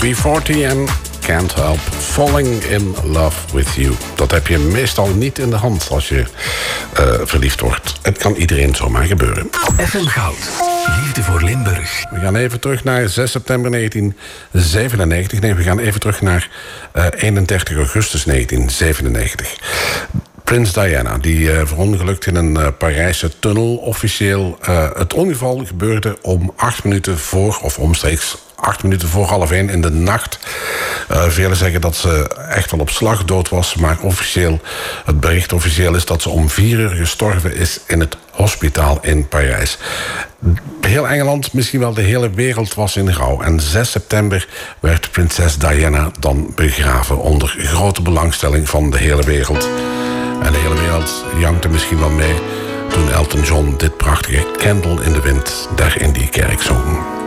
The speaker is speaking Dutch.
UB40 en Can't Help Falling in Love with You. Dat heb je meestal niet in de hand als je verliefd wordt. Het kan iedereen zomaar gebeuren. FM Goud. Liefde voor Limburg. We gaan even terug naar 6 september 1997. Nee, we gaan even terug naar 31 augustus 1997. Prins Diana, die verongelukt in een Parijse tunnel. Officieel, het ongeval gebeurde om 8 minuten voor, of omstreeks 8 minuten voor 12:30 in de nacht. Velen zeggen dat ze echt wel op slag dood was, maar het bericht officieel is dat ze om 4 uur gestorven is in het hospitaal in Parijs. Heel Engeland, misschien wel de hele wereld was in rouw. En 6 september werd prinses Diana dan begraven onder grote belangstelling van de hele wereld. En de hele wereld jankte misschien wel mee toen Elton John dit prachtige Candle in the Wind daar in die kerk zong.